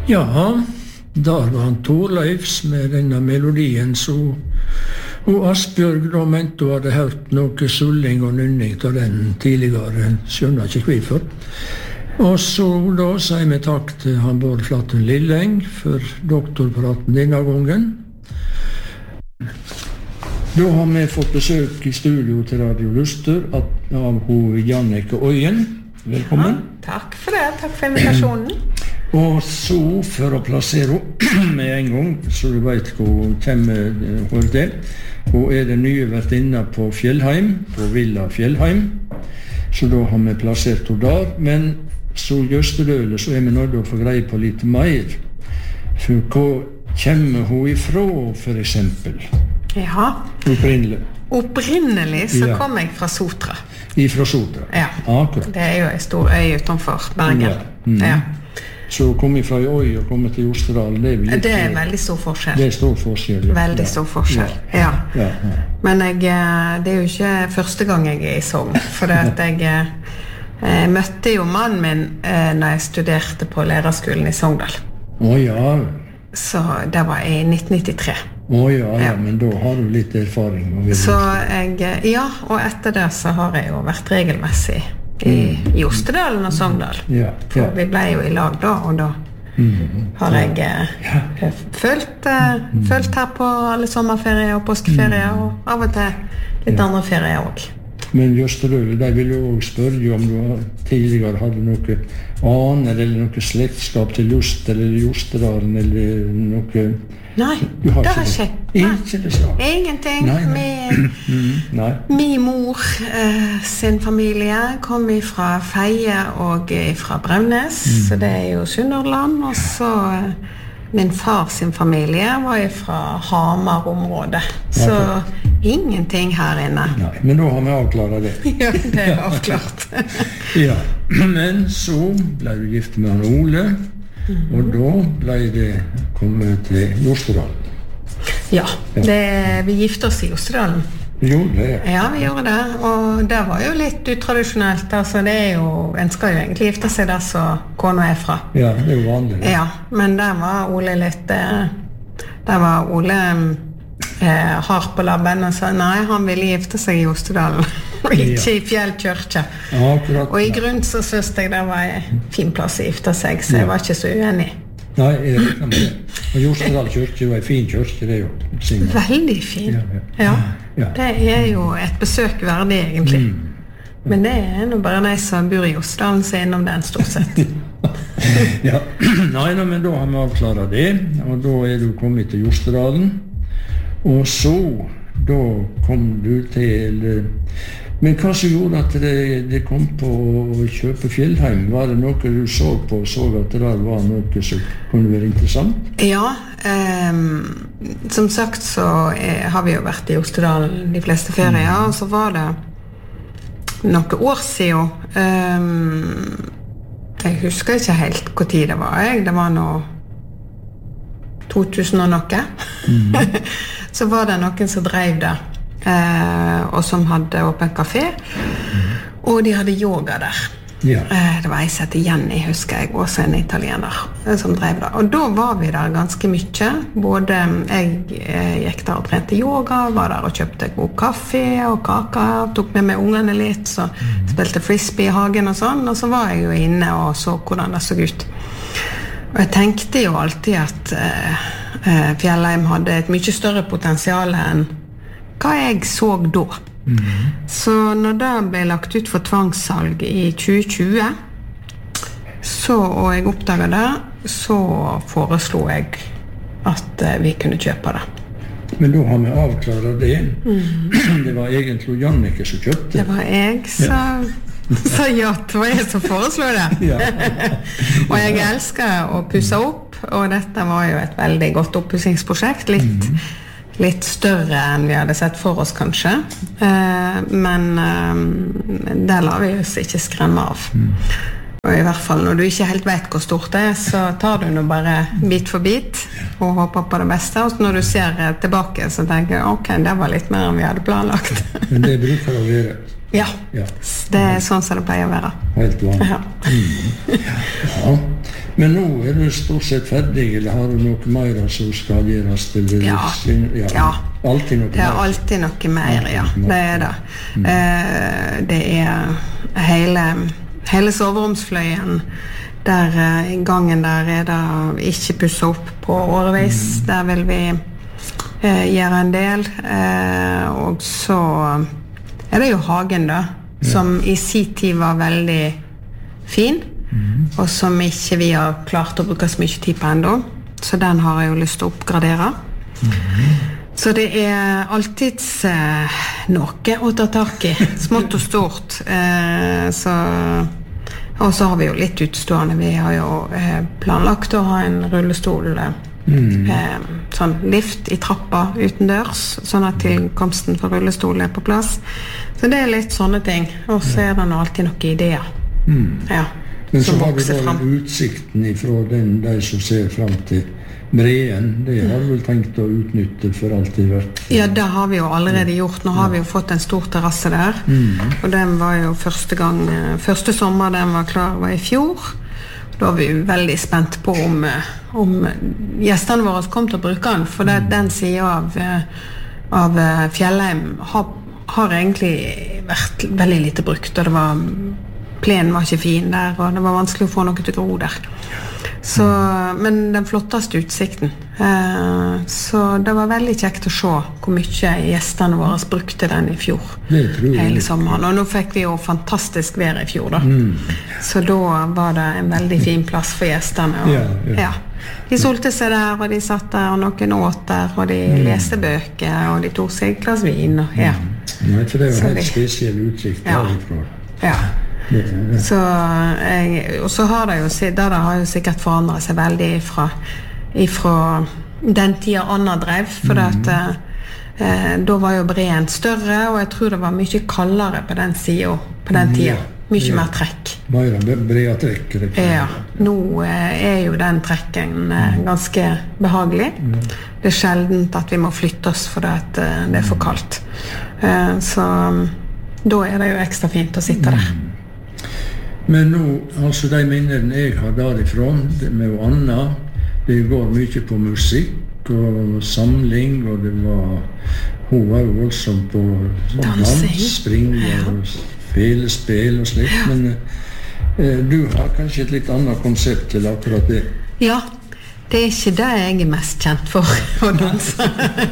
Ja, der var han Torleifs med denne melodien, så og Asbjørg da mente hun hadde hørt noe sulling og nynning av den tidligere, skjønner ikke hvorfor. Og så da sier vi takk til han Bård Flatten Lilleng for doktorpraten denne gangen. Da har vi fått besøk i studio til Radio Luster av Jannicke Øyen. Velkommen. Ja, takk for det, takk for invitasjonen. Og så, for å plassere henne med en gang, så du vet hvor kommer det. Hun den nye vertinna på Fjellheim, på Villa Fjellheim. Så da har vi plassert henne der. Men så Jøsterdøle, så vi nødt til å få greie på litt mer. For hvor kommer hun ifra, for eksempel? Ja. Opprinnelig så kom jeg fra Sotra. Ifra Sotra? Ja. Akkurat. Det jo en stor øy utenfor Bergen. Ja. Så kom jeg fra en øy og kom til Jostedalen, det veldig stor forskjell. Det stor forskjell, ja. Veldig stor forskjell, ja. Men det jo ikke første gang jeg i Sogn, for jeg møtte jo mannen min når jeg studerte på lærerskolen i Sogndal. Ja. Så det var i 1993. Ja, men da har du litt erfaring. Så og etter det så har jeg jo vært regelmessig i Jostedalen og Sogndal. For vi ble jo i lag da, og da har jeg følt her på alle sommerferier og påskeferier, og av og til litt andre ferier også. Men Jostedøle, de ville jo også spørre om du tidligere hadde noe aner eller noe slektskap til Lust eller Jostedalen eller noe. Nei, det har ikke. Ingenting. Min mor sin familie kom fra Feie og fra Bremnes, så det jo Sunnhordland, og så min far sin familie var fra Hamar-området, så ingenting her inne. Nei, men da har vi avklaret det. Ja, det avklart. Ja, men så ble du gift med han Ole, og da ble det kommet til Jostedalen. Ja, vi gifte oss i Jostedalen. Gjorde det? Ja, vi gjorde det, og det var jo litt utradisjonelt. Altså, en skal jo egentlig gifte seg der så kona fra. Ja, det jo vanlig. Ja, men der var Ole litt hard på labben og sa nei, han ville gifte seg i Jostedalen, og ikke i Fjellkirke. Og i grunn så synes jeg det var en fin plass å gifte seg, så jeg var ikke så uenig. Nei, jeg vet ikke det. Og Jostedal kyrkje var en fin kyrkje, det jo. Veldig fin. Ja. Det jo et besøk verdig, egentlig. Men det nå bare de som bor i Jostedalen, så innom den stort sett. Ja, nei, men da har vi avklaret det, og da du kommet til Jostedalen. Og så, da kom du til... Men hva som gjorde at det kom på å kjøpe Fjellheim? Var det noe du så på og så at det der var noe som kunne være interessant? Ja, som sagt så har vi jo vært i Jostedalen de fleste ferier, og så var det noen år siden. Jeg husker ikke helt hvor tid det var. Det var nå 2000 og noe. Så var det noen som drev det, og som hadde åpen kafé, og de hadde yoga der. Det var en som heter Jenny, husker jeg, også en italiener som drev det. Og da var vi der ganske mye. Både jeg gikk der og trente yoga, var der og kjøpte god kaffe og kaka, tok med meg ungene litt, så spilte frisbee i hagen og sånn, og så var jeg jo inne og så hvordan det så ut. Og jeg tenkte jo alltid at Fjellheim hadde et mye større potensial enn hva jeg så da. Så når det ble lagt ut for tvangssalg i 2020, og jeg oppdaget det, så foreslo jeg at vi kunne kjøpe det. Men da har vi avklaret det. Det var egentlig Jannicke som kjøpte. Det var jeg som... Så ja, det var jeg som foreslår det. Og jeg elsker å pusse opp, og dette var jo et veldig godt oppussingsprosjekt, litt større enn vi hadde sett for oss kanskje, men det lar vi oss ikke skremme av. Og i hvert fall når du ikke helt vet hvor stort det så tar du nå bare bit for bit og håper på det beste, og når du ser tilbake så tenker jeg, ok, det var litt mer enn vi hadde planlagt. Men det bruker å være. Ja, det sånn som det pleier å være. Helt vanlig. Ja. Men nå du stort sett ferdig, eller har du noe mer som skal gjøres? Ja. Alltid noe mer? Det alltid noe mer, ja. Det det. Det hele soveromsfløyen, der I gangen der det ikke pusset opp på årevis. Der vil vi gjøre en del. Og så det jo hagen da, som I sin tid var veldig fin, og som ikke vi har klart å bruke så mye tid på enda. Så den har jeg jo lyst til å oppgradere. Så det alltid noe å ta tak I, smått og stort. Og så har vi jo litt utstående. Vi har jo planlagt å ha en rullestol, sånn lift I trappa utendørs, sånn at tilkomsten for rullestol på plass. Så det litt sånne ting. Og så det nå alltid noen ideer. Ja. Men så har du bare utsikten ifra de som ser frem til Breen. Det har du vel tenkt å utnytte for alltid vært? Ja, det har vi jo allerede gjort. Nå har vi jo fått en stor terrasse der. Og den var jo første sommer den var klar var I fjor. Da var vi jo veldig spent på om gjestene våre kom til å bruke den. For den siden av Fjellheim har egentlig vært veldig lite brukt. Og plenen var ikke fin der, og det var vanskelig å få noe til å gro der. Så, men den flotteste utsikten. Så det var veldig kjekt å se hvor mye gjestene våre brukte den I fjor. Hele sommeren. Og nå fikk vi jo fantastisk vær I fjor da. Så da var det en veldig fin plass for gjestene. Og, ja. De solte seg der, og de satt der, og noen åt der, og de leste bøker, og de tog seg et glass vin. Og, ja. Nei, for det var helt spesiell utsikt derifra. Ja. Og så har det jo sikkert forandret seg veldig ifra den tiden Anna drev, for da var jo Breen større, og jeg tror det var mye kaldere på den siden på den tiden. Mye mer trekk. Bare Brea trekk. Ja, nå jo den trekken ganske behagelig. Det sjeldent at vi må flytte oss fordi at det for kaldt. Så da det jo ekstra fint å sitte der. Men nå, altså de minnene jeg har derifra, med Anna, det går mye på musikk og samling, og hun var jo voldsom på dans, spring og felespill og slikt, men du har kanskje et litt annet konsept til akkurat det? Ja, det ikke det jeg mest kjent for å danse.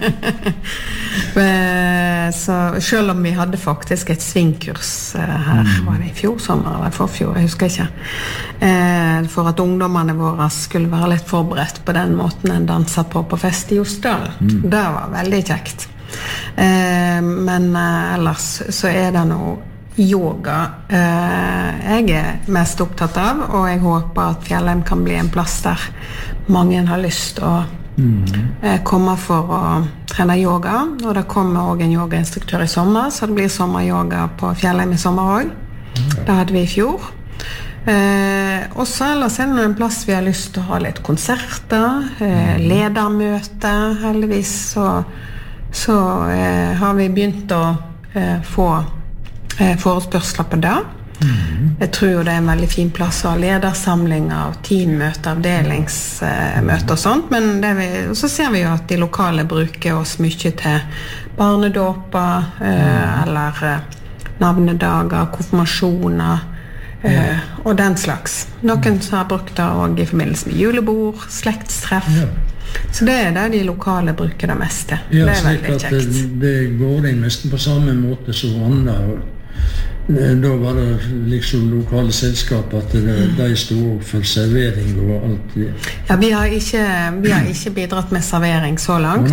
Så selv om vi hadde faktisk et svingkurs her, var det I fjor sommer eller forfjor, jeg husker ikke, for at ungdommene våre skulle være litt forberedt på den måten en danser på fest I Osdal. Det var veldig kjekt. Men ellers så det noe yoga jeg mest opptatt av, og jeg håper at Fjellheim kan bli en plass der mange har lyst til å komme for å trene yoga, og det kommer også en yogainstruktør I sommer, så det blir sommeryoga på Fjellheim I sommer også. Det hadde vi I fjor. Og så ellers det en plass vi har lyst til å ha litt konserter, ledermøter, heldigvis så har vi begynt å få forespørsler på det. Jeg tror jo det en veldig fin plass å ha ledersamlinger, teammøter, avdelingsmøter og sånt, men så ser vi jo at de lokale bruker oss mye til barnedåper, eller navnedager, konfirmasjoner, og den slags. Noen har brukt det også I forbindelse med julebord, slektstreff. Så det det de lokale bruker det meste. Ja, det veldig kjekt. Det går inn nesten på samme måte som andre. Da var det liksom lokale selskap at de stod opp for servering og alt det. Ja, vi har ikke bidratt med servering så langt.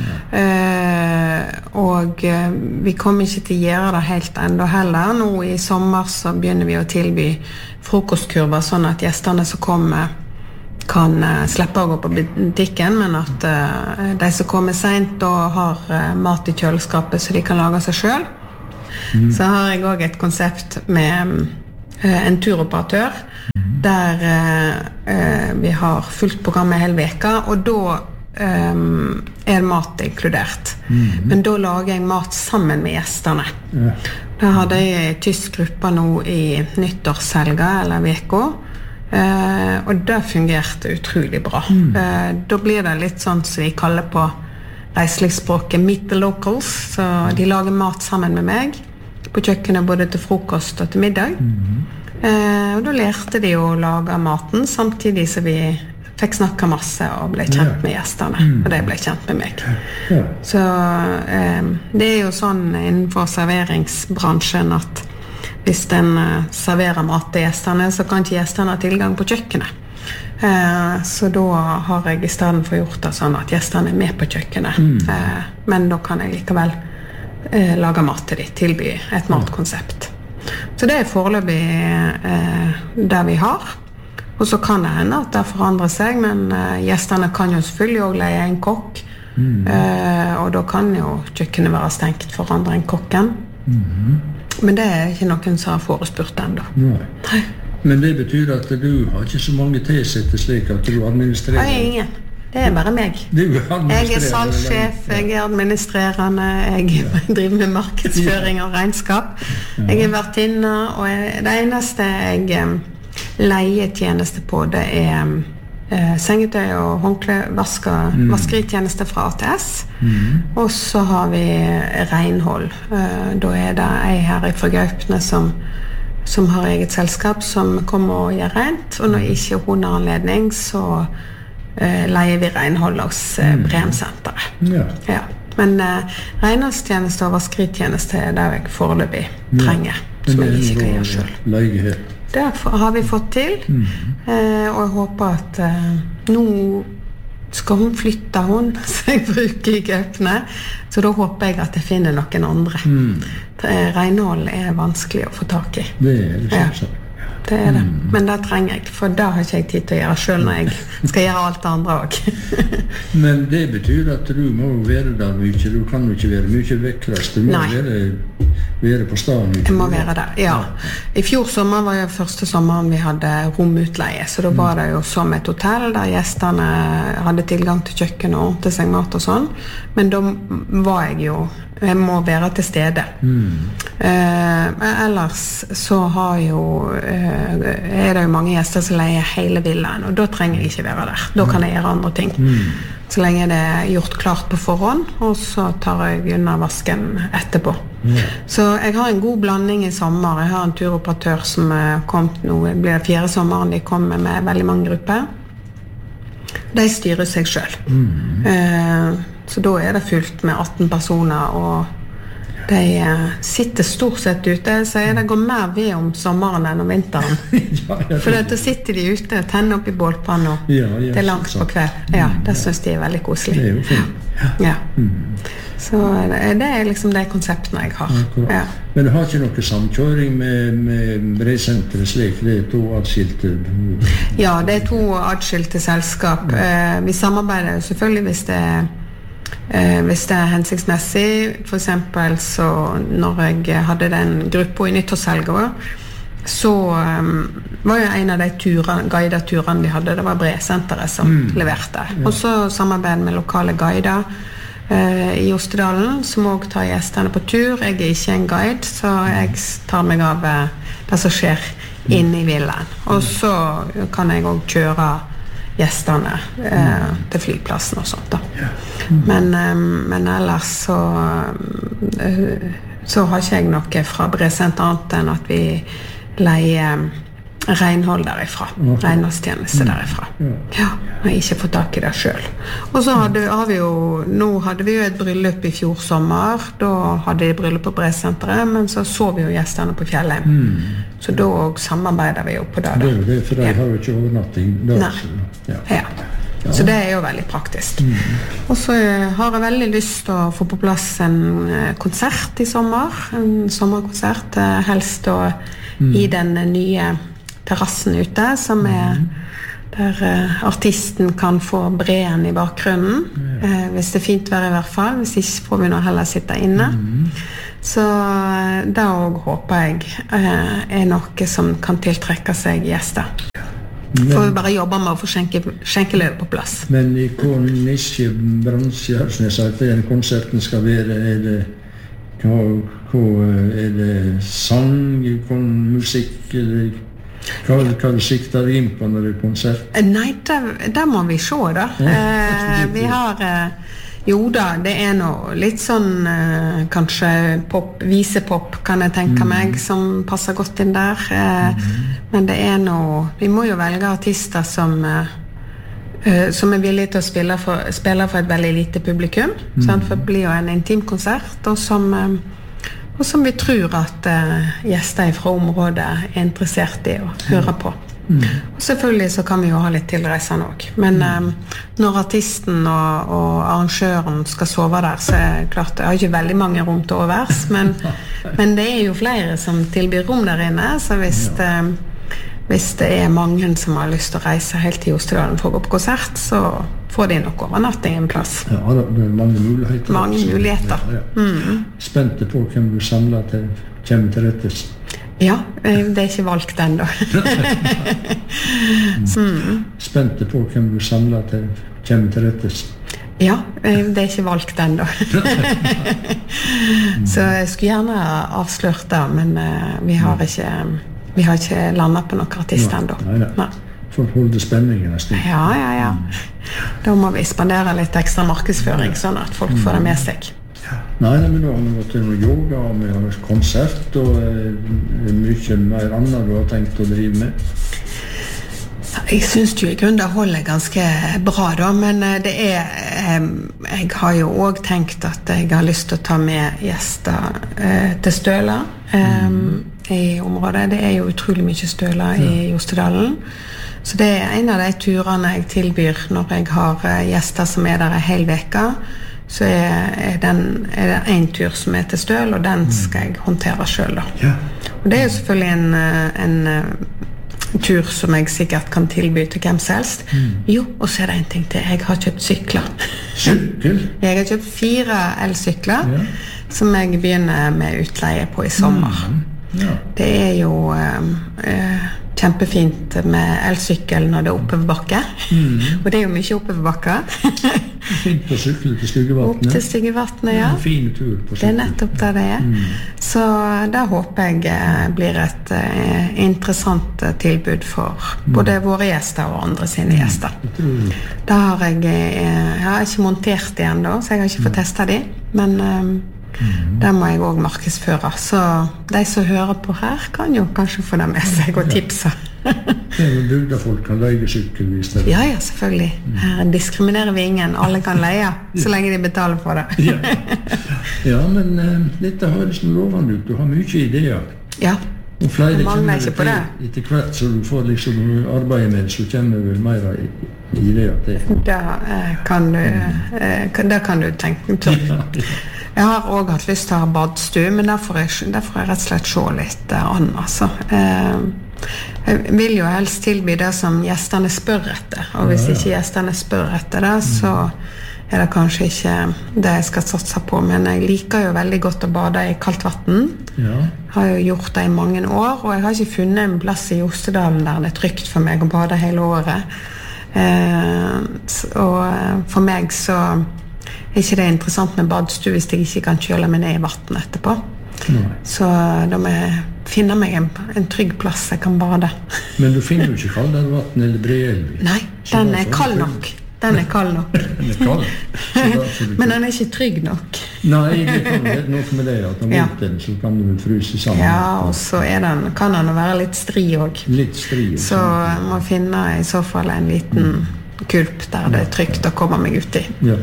Og vi kommer ikke til å gjøre det helt enda heller. Nå I sommer så begynner vi å tilby frokostkurver, sånn at gjestene som kommer kan slippe å gå på butikken, men at de som kommer sent og har mat I kjøleskapet så de kan lage seg selv. Så har jeg også et konsept med en turoperatør der vi har fullt program hele veka, og da det mat inkludert. Men da lager jeg mat sammen med gjestene. Da hadde jeg en tysk gruppe nå I nyttårshelga eller veka, Og det fungerte utrolig bra. Da blir det litt sånn som vi kaller på reiselivsspråket meet the locals, så de lager mat sammen med meg på kjøkkenet både til frokost og til middag. Og da lærte de å lage maten samtidig som vi fikk snakket masse og ble kjent med gjesterne, og de ble kjent med meg. Så det jo sånn innenfor serveringsbransjen at hvis den serverer mat til gjesterne, så kan ikke gjesterne ha tilgang på kjøkkenet. Så da har jeg I stedet for gjort det sånn at gjesterne med på kjøkkenet, men da kan jeg likevel lage mat til dem, tilby et matkonsept. Så det foreløpig det vi har. Og så kan det hende at det forandrer seg, men gjesterne kan jo selvfølgelig også leie en kokk, og da kan jo kjøkkenet være stengt for andre enn kokken. Men det ikke noen som har forespurt enda. Nei. Men det betyr at du har ikke så mange tilsette slik at du administrerer? Nei, ingen. Det bare meg. Jeg salgssjef, jeg administrerende, jeg driver med markedsføring og regnskap. Jeg vertinne, og det eneste jeg leietjeneste på, det sengetøy og håndkle, vaskeritjeneste fra ATS. Og så har vi renhold. Da det jeg her fra Gaupne som har eget selskap som kommer og gjør rent, og når ikke hun har anledning, så leier vi renhold hos Bremsenteret. Ja. Men renholdstjeneste og vaskeritjeneste det jeg foreløpig trenger, som jeg ikke kan gjøre selv. Leilighet. Det har vi fått til, og jeg håper at nå skal hun flytte så jeg bruker I Gaupne, så da håper jeg at jeg finner noen andre. Renhold vanskelig å få tak I. Det det sånn. Det det. Men det trenger jeg, for da har ikke jeg tid til å gjøre selv når jeg skal gjøre alt det andre også. Men det betyr at du må være der mye, du kan jo ikke være mye vekkrast, du må være på stedet mye. Jeg må være der, ja. I fjor sommer var jo første sommeren vi hadde romutleie, så da var det jo som et hotell der gjesterne hadde tilgang til kjøkken og ordnet seg mat og sånn, men da var jeg må være til stede. Ellers så har jo det jo mange gjester som leier hele villaen, og da trenger jeg ikke være der. Da kan jeg gjøre andre ting. Så lenge det gjort klart på forhånd, og så tar jeg unna vasken etterpå. Så jeg har en god blanding I sommer. Jeg har en turoperatør som kom nå, det blir 4. sommeren, de kommer med veldig mange grupper. De styrer seg selv. Så da det fullt med 18 personer, og de sitter stort sett ute, så det går mer ved om sommeren enn om vinteren. For da sitter de ute og tenner opp I bålpanna. Det langt på kveld. Ja, det synes de veldig koselig. Det jo fint. Ja. Så det liksom de konseptene jeg har. Ja. Men du har ikke noe samkjøring med Bremsenteret slik? Det 2 adskilte? Ja, det 2 adskilte selskap. Vi samarbeider selvfølgelig hvis det hensiktsmessig. For eksempel så når jeg hadde den gruppa I nyttårshelga, så var jo en av de guideturene de hadde, det var Bremsenteret som leverte. Og så samarbeidet med lokale guider I Ostedalen, som også tar gjesterne på tur. Jeg ikke en guide, så jeg tar meg av det som skjer inne I villaen. Og så kan jeg også kjøre gjesterne til flyplassen og sånt da. Men ellers så har ikke jeg noe fra Bremsenteret annet enn at vi leier renhold derifra, renholdstjeneste derifra. Ja, jeg ikke fått tak I det selv. Og så hadde vi jo et bryllup I fjor sommer, da hadde de bryllup på Bremsenteret, men så vi jo gjesterne på fjellet. Så da samarbeider vi jo på det. Det jo det, for de har jo ikke overnatting. Ja. Så det jo veldig praktisk. Og så har jeg veldig lyst til å få på plass en konsert I sommer, en sommerkonsert, helst I den nye terrassen ute, som der artisten kan få breen I bakgrunnen, hvis det fint vær I hvert fall, hvis ikke får vi nå heller sitte inne. Så da håper jeg noe som kan tiltrekke seg gjester. For vi bare jobber med å få skjenkeløp på plass. Men I hvilken nisjebransje at den konserten skal være, det sang, musikk, eller Hva du sikter inn på når det konsert? Nei, det må vi se da. Vi har... Jo da, det noe litt sånn kanskje visepop kan jeg tenke meg som passer godt inn der men det noe vi må jo velge artister som villige til å spille for et veldig lite publikum for det blir jo en intimkonsert og som vi tror at gjester fra området interessert i å høre på og selvfølgelig så kan vi jo ha litt tilreisende også men når artisten og arrangøren skal sove der så klart, jeg har ikke veldig mange rom til overs men det jo flere som tilbyr rom der inne så hvis det mange som har lyst til å reise helt til Jostedalen for å gå på konsert så får de nok overnatting en plass ja, det mange muligheter mange muligheter Spente på hvem du samler til kommer til rettes Ja, det ikke valgt ennå. Spente på hvem du samler til kommer til rettes. Ja, det ikke valgt ennå. Så jeg skulle gjerne avslørt det, men vi har ikke landet på noen artist ennå. Nei. For å holde spenningen en stund. Ja. Da må vi spandere litt ekstra markedsføring, sånn at folk får det med seg. Nei, men da har vi gått til noe yoga og vi har konsert og mye mer annet du har tenkt å drive med Jeg synes jo I grunnen det holder ganske bra da, men det jeg har jo også tenkt at jeg har lyst til å ta med gjester til Støla I området, det jo utrolig mye Støla I Jostedalen så det en av de turene jeg tilbyr når jeg har gjester som der en hel veke så det en tur som til Støl og den skal jeg håndtere selv da. Og det jo selvfølgelig en tur som jeg sikkert kan tilby til hvem som helst jo, og så det en ting til jeg har kjøpt sykler Sykkel? Jeg har kjøpt 4 elsykler som jeg begynner med utleie på I sommer det jo kjempefint med elsykkel når det oppoverbakke og det jo mye oppoverbakke Fint å sykle til Styggevatnet Opp til Styggevatnet, ja En fin tur på sykkel Det nettopp det Så da håper jeg blir et interessant tilbud for både våre gjester og andre sine gjester Da har jeg har ikke montert det ennå så jeg har ikke fått testet de men der må jeg også markedsføre så de som hører på her kan jo kanskje få det med seg og tipse bygda folk kan leie sykkel hvis det Ja, selvfølgelig her diskriminerer vi ingen alle kan leie så lenge de betaler for det Ja, men dette har ikke noe lovende ut du har mye ideer Ja, og flere kommer ikke på det etter hvert så du får liksom arbeide med det så kommer vel mer ideer til Da kan du tenke Jeg har også hatt lyst til å ha badstue, men der får jeg rett og slett se litt an, altså. Jeg vil jo helst tilby det som gjesterne spør etter, og hvis ikke gjesterne spør etter det, så det kanskje ikke det jeg skal satse på, men jeg liker jo veldig godt å bade I kaldt vatten. Har jo gjort det I mange år, og jeg har ikke funnet en plass I Jostedalen der det trygt for meg å bade hele året. Og for meg så ikke det interessant med badstue hvis jeg ikke kan kjøle meg ned I vatten etterpå. Så da må jeg finne meg en trygg plass jeg kan bade. Men du finner jo ikke kald vatten eller breelv? Nei, den kald nok. Den kald nok. Men den ikke trygg nok. Nei, det kan noe med det at om vinteren så kan du vel fryse sammen. Ja, og så kan den være litt stri også. Litt stri. Så jeg må finne I så fall en liten kulp der det trygt å komme meg ut I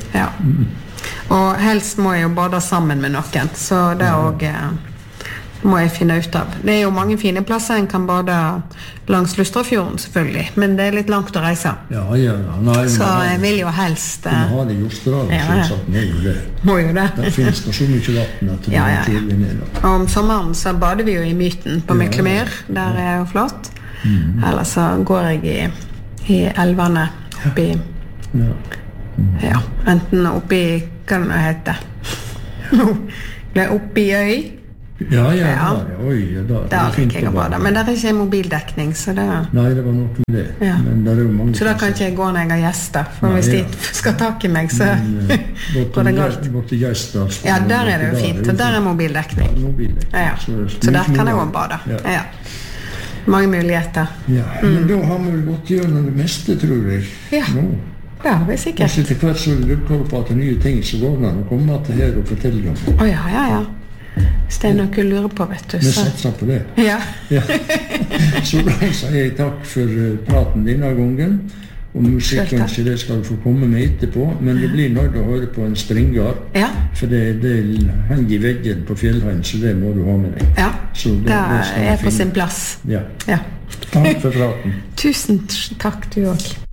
og helst må jeg jo bade sammen med noen så det også må jeg finne ut av det jo mange fine plasser en kan bade langs Lustrafjorden selvfølgelig men det litt langt å reise så jeg vil jo helst ha det I Jostedalen må jo det der finnes det så mye vatten at og om sommeren så bader vi jo I Myten på Myklemyr der jo flott eller så går jeg I elvene oppi enten oppi hva det heter oppi øy oi der liker jeg å bade men der ikke mobildekning så det nei, det var nok med det men der jo mange så da kan ikke jeg gå når jeg har gjester for hvis de skal tak I meg så går det galt ja, der det jo fint og der mobildekning så der kan jeg også bade Mange muligheter. Ja, men da har vi gått gjennom det meste, tror jeg. Ja, det har vi sikkert. Og så til hvert så lukker på at det er nye ting, så går det an å komme til her og fortelle om. Ja. Hvis det er noe du lurer på, vet du. Vi satser på det. Ja. Så da sier jeg takk for praten denne gangen. Og musikken så det skal du få komme med etterpå, men det blir nødt å høre på en stringer, for det henger i veggen på Fjellheim, så det må du ha med deg. Ja, så det er på sin plass. Ja. Takk for praten. Tusen takk, du også.